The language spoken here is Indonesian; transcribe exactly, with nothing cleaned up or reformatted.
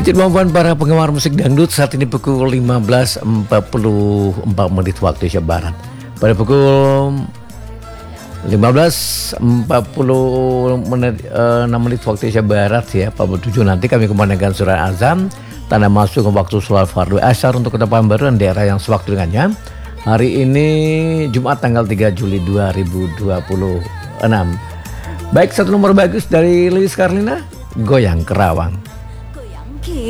Ikuti kemampuan para penggemar musik dangdut saat ini pukul lima belas empat puluh empat menit waktu Indonesia Barat. Pada pukul lima belas empat puluh menit, eh, enam menit waktu Indonesia Barat ya, empat puluh tujuh nanti kami kumandangkan surah azan tanda masuk ke waktu sholat fardu asyar untuk kota Pekanbaru dan daerah yang sewaktu dengannya. Hari ini Jumat tanggal tiga Juli dua ribu dua puluh enam. Baik, satu nomor bagus dari Lilis Karlina, Goyang Kerawang.